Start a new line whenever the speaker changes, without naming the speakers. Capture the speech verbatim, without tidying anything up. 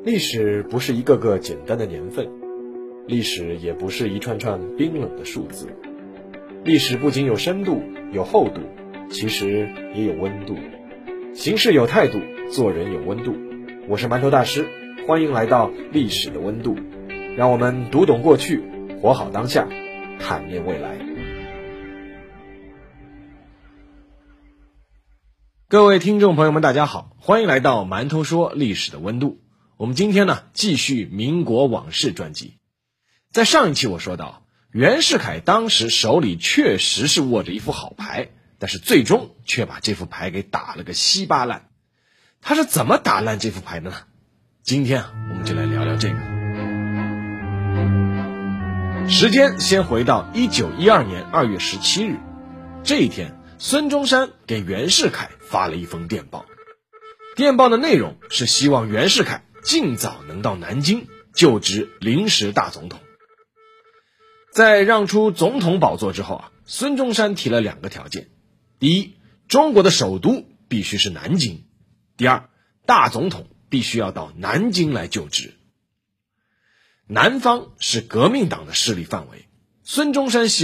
历史不是一个个简单的年份，历史也不是一串串冰冷的数字。历史不仅有深度有厚度，其实也有温度。行事有态度，做人有温度。我是馒头大师，欢迎来到历史的温度，让我们读懂过去，活好当下，坦面未来。各位听众朋友们大家好，欢迎来到馒头说历史的温度。我们今天呢继续民国往事专辑。在上一期我说到，袁世凯当时手里确实是握着一副好牌，但是最终却把这副牌给打了个稀巴烂。他是怎么打烂这副牌的呢？今天啊我们就来聊聊这个。时间先回到一九一二年二月十七日，这一天孙中山给袁世凯发了一封电报。电报的内容是希望袁世凯尽早能到南京就职临时大总统。在让出总统宝座之后啊，孙中山提了两个条件：第一，中国的首都必须是南京；第二，大总统必须要到南京来就职。南方是革命党的势力范围，孙中山希